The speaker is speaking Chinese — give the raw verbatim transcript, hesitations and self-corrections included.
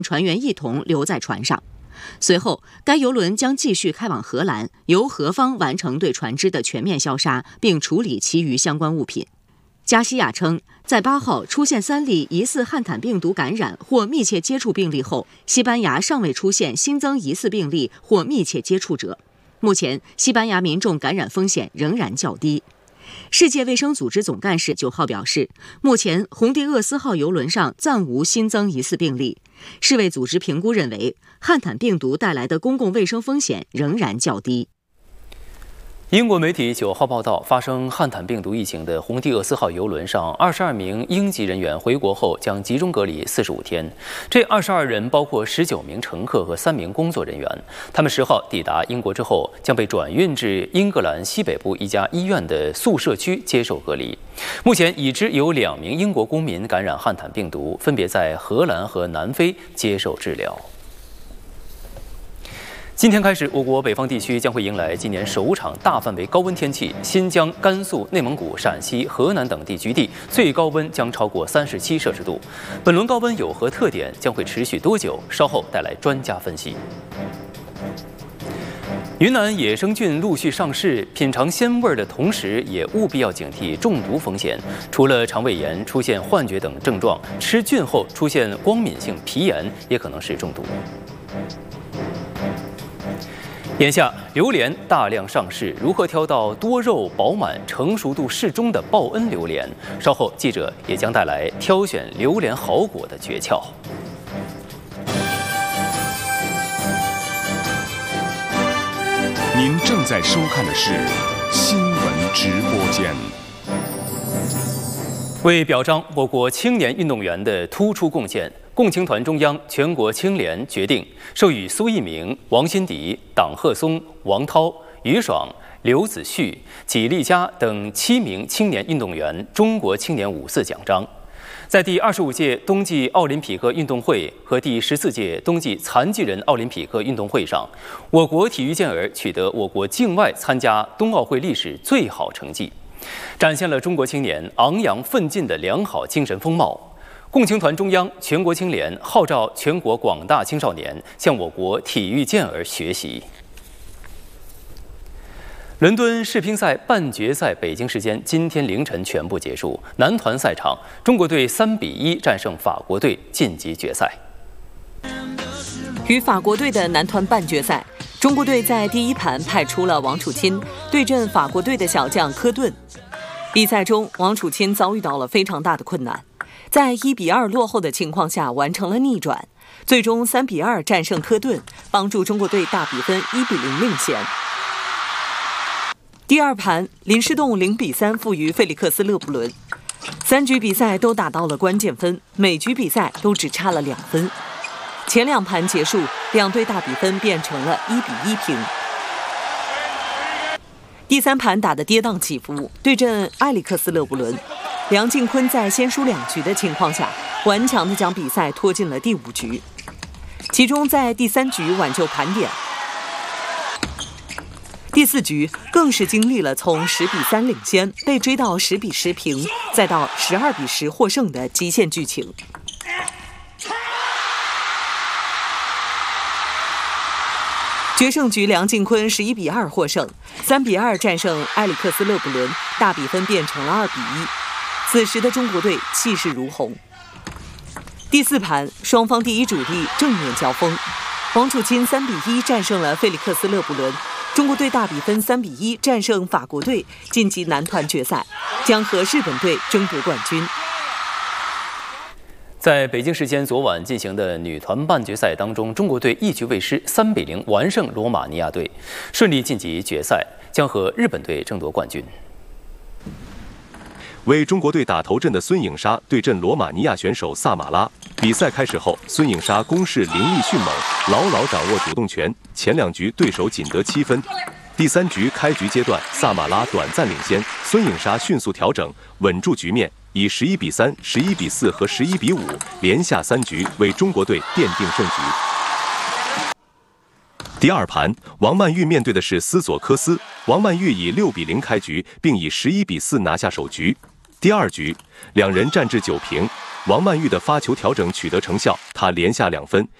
船员一同留在船上。随后，该邮轮将继续开往荷兰，由荷方完成对船只的全面消杀，并处理其余相关物品。加西亚称，在八号出现三例疑似汉坦病毒感染或密切接触病例后，西班牙尚未出现新增疑似病例或密切接触者。目前，西班牙民众感染风险仍然较低。世界卫生组织总干事九号表示，目前红地厄斯号邮轮上暂无新增疑似病例。世卫组织评估认为，汉坦病毒带来的公共卫生风险仍然较低。 英国媒体九号报道，发生汉坦病毒疫情的红地厄斯号邮轮上二十二名英籍人员回国后将集中隔离四十五天。这二十二人包括十九名乘客和三名工作人员。他们十号抵达英国之后，将被转运至英格兰西北部一家医院的宿舍区接受隔离。目前已知有两名英国公民感染汉坦病毒，分别在荷兰和南非接受治疗。今天开始，我国北方地区将会迎来今年首场大范围高温天气。新疆、甘肃、内蒙古、陕西、河南等地局地最高温将超过三十七摄氏度。本轮高温有何特点？将会持续多久？稍后带来专家分析。云南野生菌陆续上市，品尝鲜味的同时，也务必要警惕中毒风险。除了肠胃炎、出现幻觉等症状，吃菌后出现光敏性皮炎也可能是中毒。眼下，榴莲大量上市，如何挑到多肉、饱满、成熟度适中的报恩榴莲？稍后，记者也将带来挑选榴莲好果的诀窍。 您正在收看的是新闻直播间。 为表彰我国青年运动员的突出贡献，共青团中央、全国青联决定授予苏翊鸣、王新迪、党鹤松、王涛、于爽、刘子旭、纪丽佳等七名青年运动员中国青年五四奖章。在第二十五届冬季奥林匹克运动会和第十四届冬季残疾人奥林匹克运动会上，我国体育健儿取得我国境外参加冬奥会历史最好成绩，展现了中国青年昂扬奋进的良好精神风貌。共青团中央、全国青联号召全国广大青少年向我国体育健儿学习。伦敦世乒赛半决赛北京时间今天凌晨全部结束，男团赛场，中国队三比一战胜法国队晋级决赛。 与法国队的男团半决赛，中国队在第一盘派出了王楚钦对阵法国队的小将科顿。比赛中，王楚钦遭遇到了非常大的困难，在一比二落后的情况下完成了逆转，最终三比二战胜科顿，帮助中国队大比分一比零领先。第二盘，林诗栋零比三负于费利克斯·勒布伦。三局比赛都打到了关键分，每局比赛都只差了两分。前两盘结束，两队大比分变成了一比一平。第三盘打得跌宕起伏，对阵埃里克斯·勒布伦，梁靖昆在先输两局的情况下，顽强地将比赛拖进了第五局。其中在第三局挽救盘点，第四局更是经历了从十比三领先被追到十比十平，再到十二比十获胜的极限剧情。决胜局，梁靖昆十一比二获胜，三比二战胜埃里克斯·勒布伦，大比分变成了二比一。此时的中国队气势如虹。第四盘，双方第一主力正面交锋，王楚钦三比一战胜了费利克斯·勒布伦。中国队大比分三比一战胜法国队，晋级男团决赛，将和日本队争夺冠军。 在北京时间昨晚进行的女团半决赛当中，中国队一局未失，三比零完胜罗马尼亚队，顺利晋级决赛，将和日本队争夺冠军。 为中国队打头阵的孙颖莎对阵罗马尼亚选手萨马拉。比赛开始后，孙颖莎攻势凌厉迅猛，牢牢掌握主动权。前两局对手仅得七分。第三局开局阶段，萨马拉短暂领先，孙颖莎迅速调整，稳住局面，以十一比三、十一比四和十一比五连下三局，为中国队奠定胜局。第二盘，王曼玉面对的是斯佐科斯，王曼玉以六比零开局，并以十一比四拿下首局。第二局，两人战至九平， 王曼玉的发球调整取得成效，她连下两分，